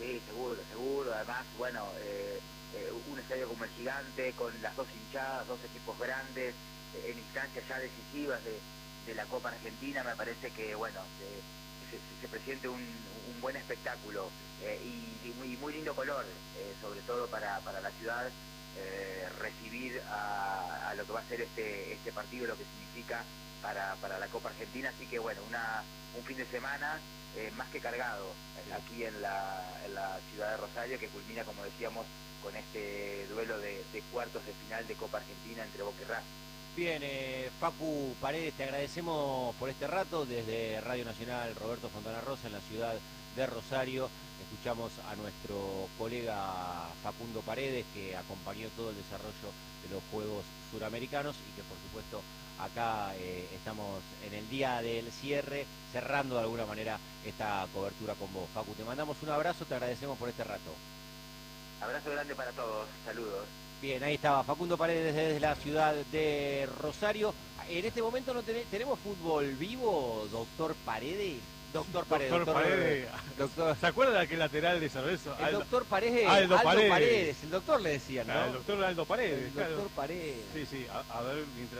Sí, seguro, seguro. Además, bueno, un estadio como el Gigante, con las dos hinchadas, dos equipos grandes, en instancias ya decisivas de la Copa Argentina, me parece que, bueno, se presente un buen espectáculo y muy lindo color, sobre todo para la ciudad, recibir a lo que va a ser este partido, lo que significa para la Copa Argentina. Así que, bueno, un fin de semana más que cargado aquí en la ciudad de Rosario, que culmina, como decíamos, con este duelo de cuartos de final de Copa Argentina entre Boca y Racing. Bien, Facu Paredes, te agradecemos por este rato desde Radio Nacional Roberto Fontana Rosa en la ciudad de Rosario. Escuchamos a nuestro colega Facundo Paredes, que acompañó todo el desarrollo de los Juegos Suramericanos y que, por supuesto, acá estamos en el día del cierre, cerrando de alguna manera esta cobertura con vos. Facu, te mandamos un abrazo, te agradecemos por este rato. Abrazo grande para todos, saludos. Bien, ahí estaba Facundo Paredes desde la ciudad de Rosario. En este momento no tenemos fútbol vivo, doctor Paredes. Doctor Paredes. ¿Se acuerda de aquel lateral de San Lorenzo? El doctor Paredes, Aldo Paredes. El doctor le decían, ¿no? El doctor Aldo Paredes. El doctor Paredes. Sí, a ver, mientras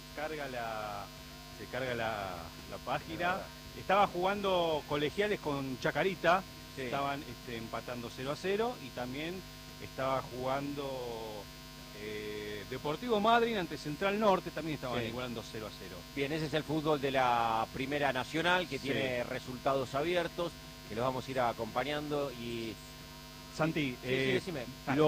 se carga la página. Estaba jugando Colegiales con Chacarita. Sí. Estaban empatando 0-0 y también estaba jugando Deportivo Madryn ante Central Norte, también estaban igualando 0-0. Bien, ese es el fútbol de la Primera Nacional, que tiene resultados abiertos, que los vamos a ir acompañando. Y Santi, decime.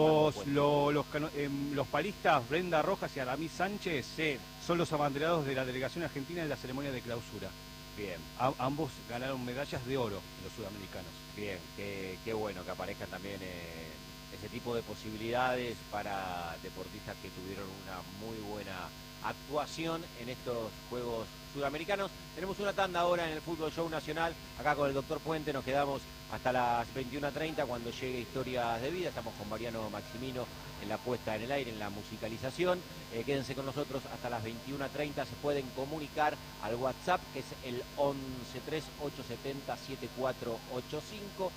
Los palistas Brenda Rojas y Aramis Sánchez son los abanderados de la delegación argentina en la ceremonia de clausura. Bien. Ambos ganaron medallas de oro en los sudamericanos. Bien, qué bueno que aparezcan también ese tipo de posibilidades para deportistas que tuvieron una muy buena actuación en estos Juegos Sudamericanos. Tenemos una tanda ahora en el Fútbol Show Nacional, acá con el doctor Puente. Nos quedamos hasta las 21:30 cuando llegue Historias de Vida. Estamos con Mariano Maximino en la puesta en el aire, en la musicalización. Quédense con nosotros hasta las 21:30. Se pueden comunicar al WhatsApp, que es el 1138707485,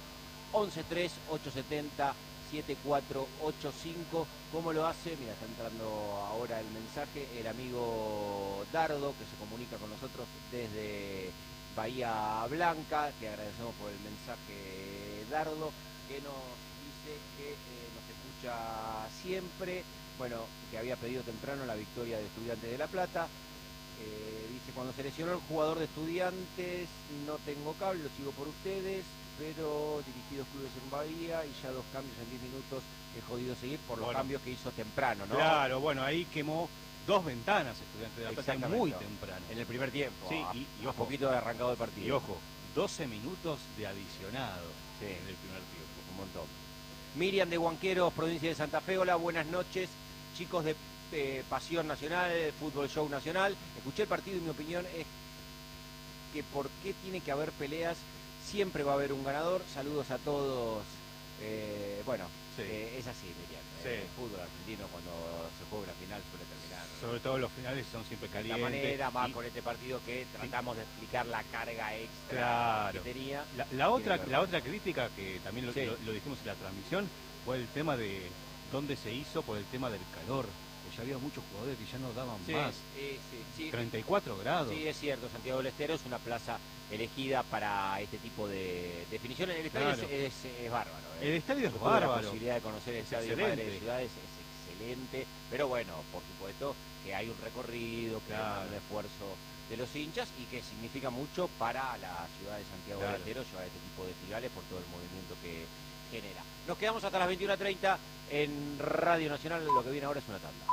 1138707485. ¿Cómo lo hace? Mira, está entrando ahora el mensaje, el amigo Dardo, que se comunica con nosotros desde Bahía Blanca. Te agradecemos por el mensaje, Dardo, que nos dice que nos escucha siempre. Bueno, que había pedido temprano la victoria de Estudiantes de La Plata. Dice, cuando se lesionó el jugador de Estudiantes, no tengo cable, lo sigo por ustedes, pero dirigí 2 clubes en Bahía y ya 2 cambios en 10 minutos he jodido seguir por los cambios que hizo temprano, ¿no? Claro, bueno, ahí quemó 2 ventanas Estudiantes de La Plata muy temprano. En el primer tiempo, sí, y ojo, poquito de arrancado el partido. Y ojo, 12 minutos de adicionado en el primer tiempo. Un montón. Miriam de Huanqueros, provincia de Santa Fe. Hola, buenas noches, chicos de Pasión Nacional, Fútbol Show Nacional. Escuché el partido y mi opinión es que por qué tiene que haber peleas, siempre va a haber un ganador. Saludos a todos. Bueno, es así, Miriam. El fútbol argentino, cuando se juega una final, suele terminar. Sobre todo los finales son siempre calientes. De la manera, más con este partido que tratamos de explicar la carga extra que tenía. La otra crítica, que también lo dijimos en la transmisión, fue el tema de dónde se hizo por el tema del calor. Ya había muchos jugadores que ya no daban más. 34 grados. Sí, es cierto. Santiago del Estero es una plaza elegida para este tipo de definiciones. El estadio es bárbaro. El estadio es bárbaro. La posibilidad de conocer el estadio de Madre de Ciudades es excelente. Pero bueno, por supuesto que hay un recorrido, que hay un esfuerzo de los hinchas y que significa mucho para la ciudad de Santiago del Estero llevar este tipo de festivales por todo el movimiento que genera. Nos quedamos hasta las 21:30 en Radio Nacional. Lo que viene ahora es una tanda.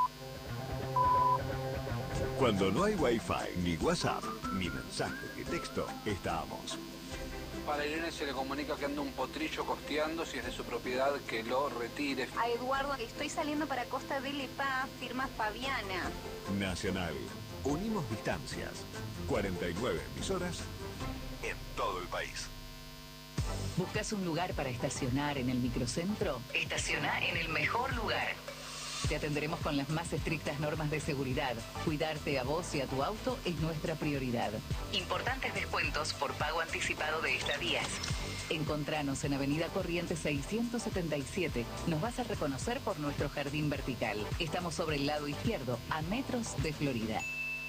Cuando no hay Wi-Fi, ni WhatsApp, ni mensaje de texto, estamos. Para Irene se le comunica que anda un potrillo costeando, si es de su propiedad que lo retire. A Eduardo, estoy saliendo para Costa del Epá, firma Fabiana. Nacional, unimos distancias. 49 emisoras en todo el país. ¿Buscas un lugar para estacionar en el microcentro? Estaciona en el mejor lugar. Te atenderemos con las más estrictas normas de seguridad. Cuidarte a vos y a tu auto es nuestra prioridad. Importantes descuentos por pago anticipado de estadías. Encontranos en Avenida Corrientes 677. Nos vas a reconocer por nuestro jardín vertical. Estamos sobre el lado izquierdo, a metros de Florida.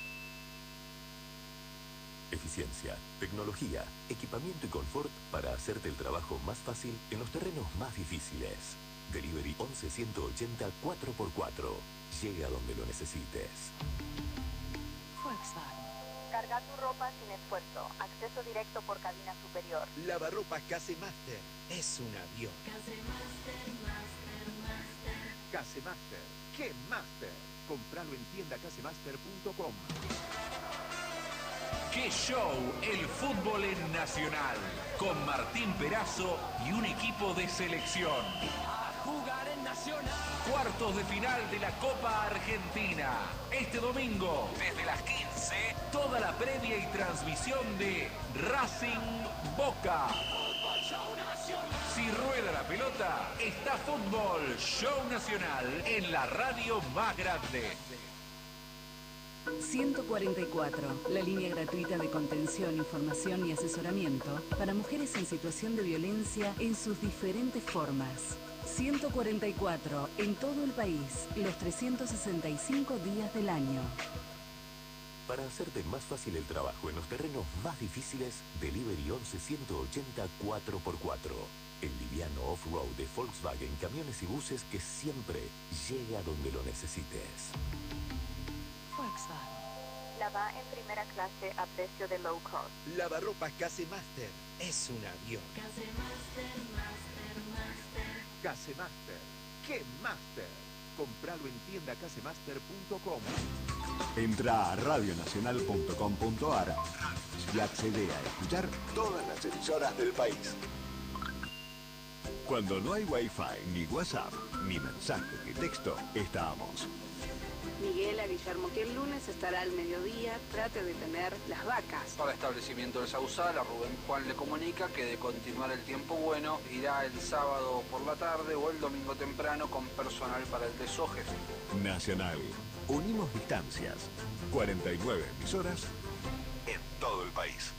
Eficiencia, tecnología, equipamiento y confort para hacerte el trabajo más fácil en los terrenos más difíciles. Delivery 11 180 4x4. Llega donde lo necesites. Volkswagen. Carga tu ropa sin esfuerzo. Acceso directo por cabina superior. Lavarropas Casemaster. Es un avión. Casemaster. ¿Qué Master? Compralo en tiendacasemaster.com. ¡Qué show! El fútbol en Nacional. Con Martín Perazo y un equipo de selección. A jugar en Nacional. Cuartos de final de la Copa Argentina. Este domingo, desde las 15, toda la previa y transmisión de Racing Boca. Si rueda la pelota, está Fútbol Show Nacional en la radio más grande. 144, la línea gratuita de contención, información y asesoramiento para mujeres en situación de violencia en sus diferentes formas. 144, en todo el país, los 365 días del año. Para hacerte más fácil el trabajo en los terrenos más difíciles, Delivery 11 180 4x4. El liviano off-road de Volkswagen, camiones y buses que siempre llega donde lo necesites. Volkswagen. Lava en primera clase a precio de low cost. Lavarropas Casemaster. Es un avión. Casemaster. ¿Qué Master? Compralo en tiendacasemaster.com. Entra a radionacional.com.ar y accede a escuchar todas las emisoras del país. Cuando no hay Wi-Fi, ni WhatsApp, ni mensaje de texto, estamos. Miguel a Guillermo que el lunes estará al mediodía, trate de tener las vacas. Para establecimiento del Sausal, a Rubén Juan le comunica que de continuar el tiempo bueno, irá el sábado por la tarde o el domingo temprano con personal para el desoje. Nacional. Unimos distancias. 49 emisoras en todo el país.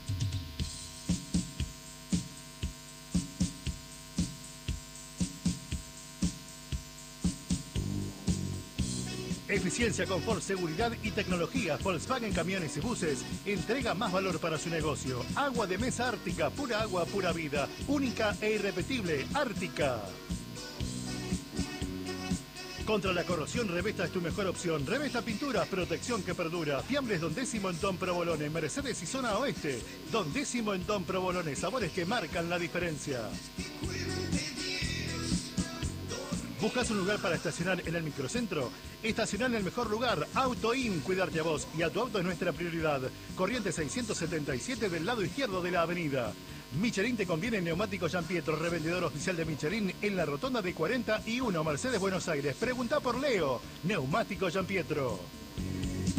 Eficiencia, confort, seguridad y tecnología. Volkswagen Camiones y Buses entrega más valor para su negocio. Agua de mesa Ártica, pura agua, pura vida. Única e irrepetible, Ártica. Contra la corrosión, Revesta es tu mejor opción. Revesta Pinturas, protección que perdura. Fiambres Don Décimo en Don Provolone, Mercedes y Zona Oeste. Don Décimo en Don Provolone, sabores que marcan la diferencia. ¿Buscas un lugar para estacionar en el microcentro? Estacionar en el mejor lugar, Auto In, cuidarte a vos y a tu auto es nuestra prioridad. Corriente 677 del lado izquierdo de la avenida. Michelin te conviene neumático Gianpietro, revendedor oficial de Michelin en la rotonda de 41, Mercedes, Buenos Aires. Pregunta por Leo, neumático Gianpietro.